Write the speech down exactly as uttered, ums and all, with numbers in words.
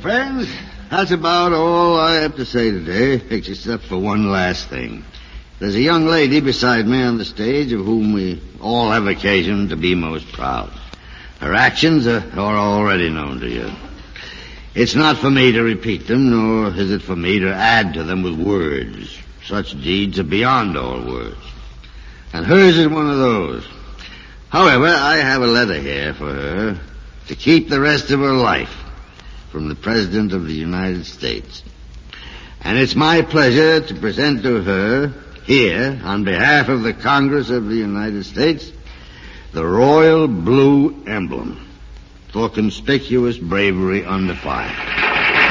friends, that's about all I have to say today, except for one last thing. There's a young lady beside me on the stage of whom we all have occasion to be most proud. Her actions are, are already known to you. It's not for me to repeat them, nor is it for me to add to them with words. Such deeds are beyond all words. And hers is one of those. However, I have a letter here for her to keep the rest of her life from the President of the United States. And it's my pleasure to present to her here, on behalf of the Congress of the United States, the Royal Blue Emblem for conspicuous bravery under fire.